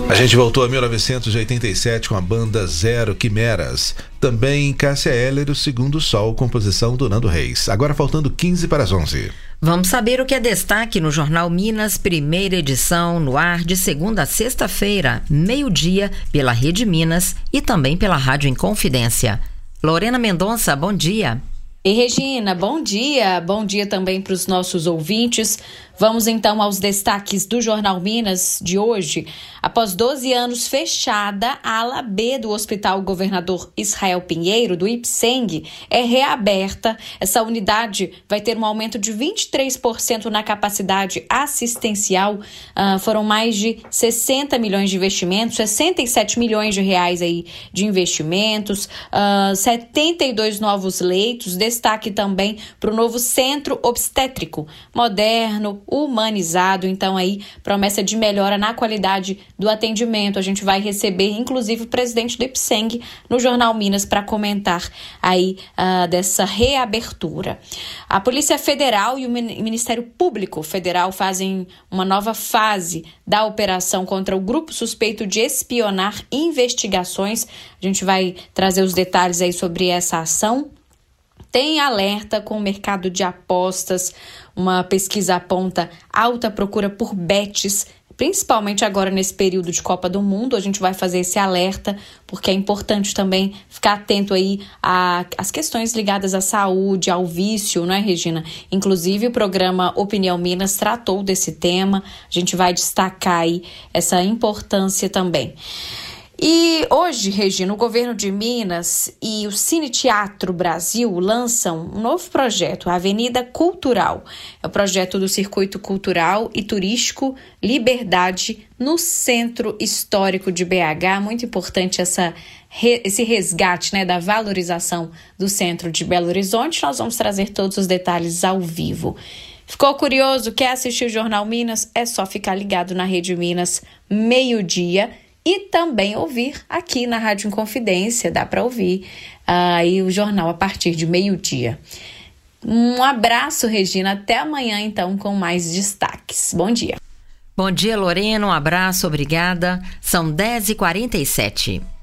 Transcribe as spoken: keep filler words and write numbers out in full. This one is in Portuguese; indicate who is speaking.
Speaker 1: A gente voltou a mil novecentos e oitenta e sete com a banda Zero Quimeras. Também Cássia Eller, O Segundo Sol, composição do Nando Reis. Agora faltando quinze para as onze.
Speaker 2: Vamos saber o que é destaque no Jornal Minas, primeira edição, no ar de segunda a sexta-feira, meio-dia, pela Rede Minas e também pela Rádio Inconfidência. Lorena Mendonça, bom dia.
Speaker 3: E Regina, bom dia. Bom dia também para os nossos ouvintes. Vamos então aos destaques do Jornal Minas de hoje. Após doze anos fechada, a ala B do Hospital Governador Israel Pinheiro, do IPSENG, é reaberta. Essa unidade vai ter um aumento de vinte e três por cento na capacidade assistencial. Uh, foram mais de sessenta milhões de investimentos, sessenta e sete milhões de reais aí de investimentos, uh, setenta e dois novos leitos. Destaque também para o novo centro obstétrico, moderno, humanizado. Então aí, promessa de melhora na qualidade do atendimento. A gente vai receber, inclusive, o presidente do IPSENG no Jornal Minas para comentar aí uh, dessa reabertura. A Polícia Federal e o Ministério Público Federal fazem uma nova fase da operação contra o grupo suspeito de espionar investigações. A gente vai trazer os detalhes aí sobre essa ação. Tem alerta com o mercado de apostas. Uma pesquisa aponta alta procura por bets, principalmente agora nesse período de Copa do Mundo. A gente vai fazer esse alerta, porque é importante também ficar atento aí às questões ligadas à saúde, ao vício, não é, Regina? Inclusive, o programa Opinião Minas tratou desse tema. A gente vai destacar aí essa importância também. E hoje, Regina, o governo de Minas e o Cine Teatro Brasil lançam um novo projeto, a Avenida Cultural. É o projeto do Circuito Cultural e Turístico Liberdade no Centro Histórico de B H. Muito importante essa, esse resgate, né, da valorização do centro de Belo Horizonte. Nós vamos trazer todos os detalhes ao vivo. Ficou curioso? Quer assistir o Jornal Minas? É só ficar ligado na Rede Minas, meio-dia. E também ouvir aqui na Rádio Inconfidência, dá para ouvir aí uh, o jornal a partir de meio-dia. Um abraço, Regina, até amanhã então com mais destaques. Bom dia.
Speaker 2: Bom dia, Lorena, um abraço, obrigada. São dez e quarenta e sete.